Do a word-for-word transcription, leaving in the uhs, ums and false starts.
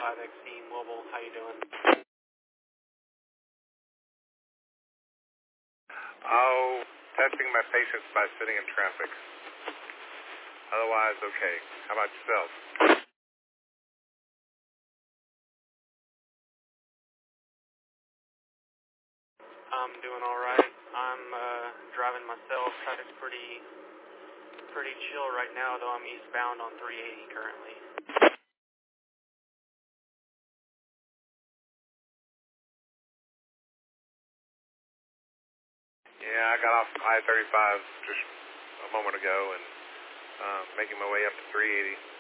five X C Mobile. How you doing? Oh, testing my patience by sitting in traffic. Otherwise, okay. How about yourself? I'm doing all right. I'm uh, driving myself. Traffic's pretty, pretty chill right now, though I'm eastbound on three eighty currently. Yeah, I got off I thirty-five just a moment ago and uh, making my way up to three eighty.